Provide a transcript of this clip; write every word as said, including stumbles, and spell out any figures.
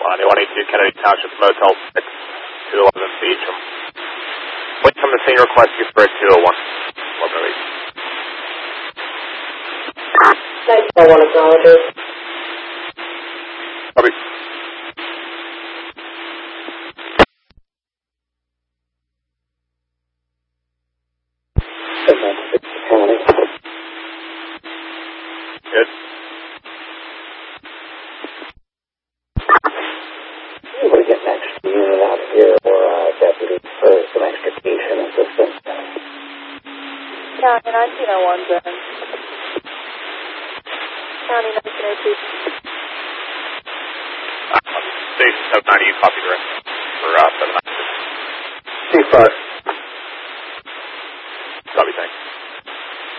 ninety-one eighty-two Kennedy Township Motel six, two eleven Beecham. Wait from the scene request you for two oh one. One release. nine oh one acknowledges. Copy. Good. You would get an extra unit out here or uh, deputy for some extrication assistance. County nineteen oh one, Zen. County nineteen oh two. Uh, Station seven ninety, you copy direct for uh, seven ninety. C five.